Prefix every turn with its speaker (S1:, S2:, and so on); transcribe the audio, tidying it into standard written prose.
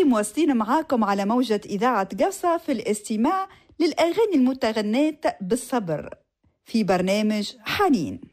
S1: وبالتالي مواصلين معاكم على موجة إذاعة قصة في الاستماع للأغاني المتغنية بالصبر في برنامج حنين.